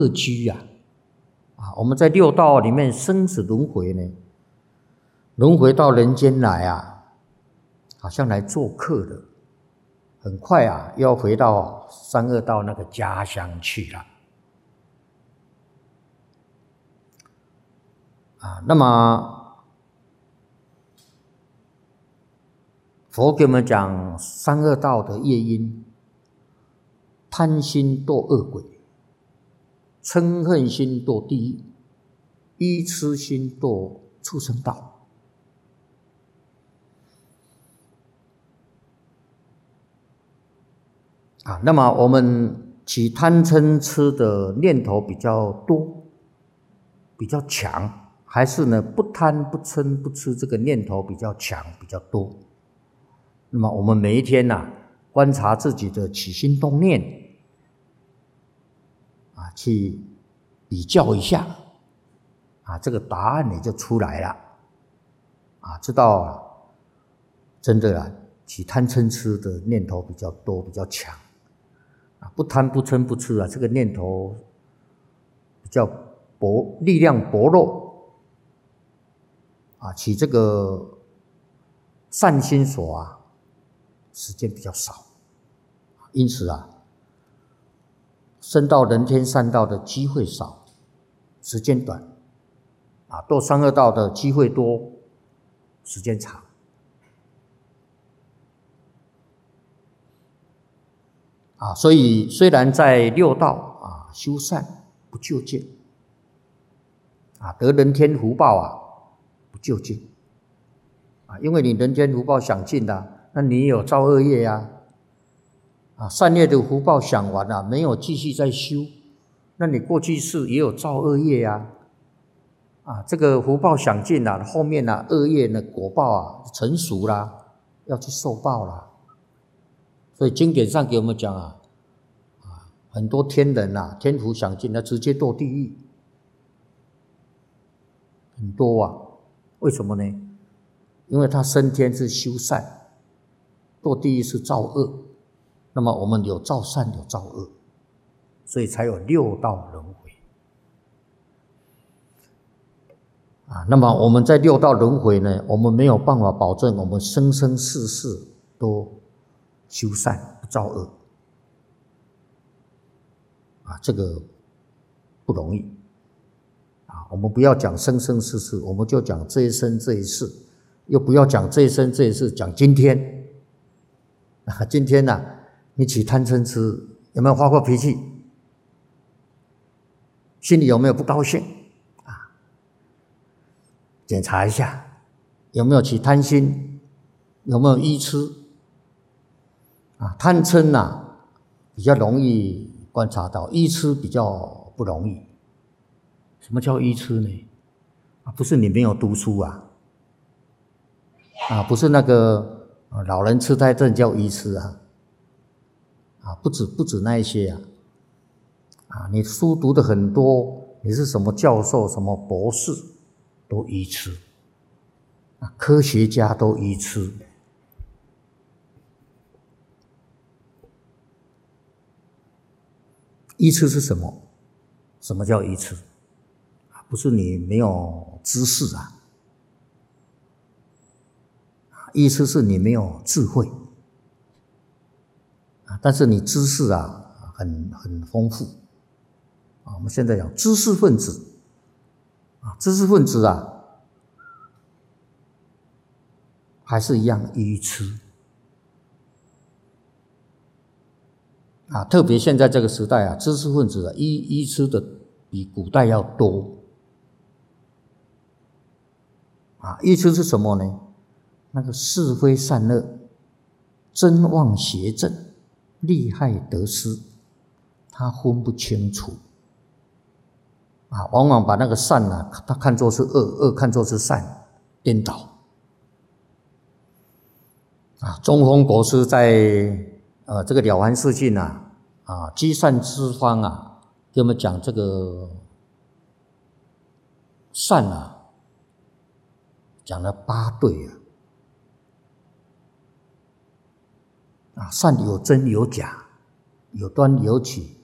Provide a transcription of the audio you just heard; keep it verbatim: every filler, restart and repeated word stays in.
恶居啊，啊，我们在六道里面生死轮回呢，轮回到人间来啊，好像来做客的，很快啊，又要回到三恶道那个家乡去了。啊，那么佛给我们讲三恶道的业因：贪心堕恶鬼，嗔恨心堕地狱，愚痴心堕畜生道。啊，那么我们起贪嗔痴的念头比较多，比较强，还是呢不贪不嗔不痴这个念头比较强比较多？那么我们每一天啊，观察自己的起心动念，啊，去比较一下，啊，这个答案也就出来了，啊，知道啊，真的啊，起贪嗔痴的念头比较多比较强，啊，不贪不嗔不痴啊，这个念头比较薄，力量薄弱，啊，起这个善心所啊，时间比较少，因此啊，升到人天善道的机会少，时间短，啊，堕三恶道的机会多，时间长。啊，所以虽然在六道啊修善不究竟，啊得人天福报啊不究竟，啊，因为你人天福报享尽了，那你有造恶业呀，啊，善业的福报享完了，没有继续再修，那你过去世也有造恶业呀，啊，这个福报享尽了，后面呢、啊、恶业的果报啊成熟啦，要去受报啦。所以经典上给我们讲啊，啊，很多天人啊，天福享尽了，直接堕地狱，很多啊，为什么呢？因为他升天是修善，堕地狱是造恶，那么我们有造善有造恶，所以才有六道轮回。啊，那么我们在六道轮回呢，我们没有办法保证我们生生世世都修善不造恶，啊，这个不容易，啊，我们不要讲生生世世，我们就讲这一生这一世，又不要讲这一生这一世，讲今天，啊，今天呢、啊，你起贪嗔痴，有没有发过脾气？心里有没有不高兴？啊，检查一下，有没有起贪心？有没有愚痴？啊，贪嗔啊，比较容易观察到，愚痴比较不容易。什么叫愚痴呢？啊，不是你没有读书啊，啊，不是那个老人痴呆症叫愚痴啊，啊，不止不止那一些啊，啊，你书读的很多，你是什么教授、什么博士，都愚痴，啊，科学家都愚痴。愚痴是什么？什么叫愚痴？不是你没有知识啊，愚痴是你没有智慧，但是你知识啊很很丰富。我们现在讲知识分子，啊，知识分子啊，还是一样愚痴。啊，特别现在这个时代啊，知识分子啊，愚愚痴的比古代要多。啊，愚痴是什么呢？那个是非善恶、真妄邪正、利害得失，他分不清楚。啊，往往把那个善啊，他看作是恶，恶看作是善，颠倒。啊，中峰国师在呃这个了凡四训啊，啊积善之方啊，给我们讲这个善啊，讲了八对啊。啊，善有真有假，有端有曲，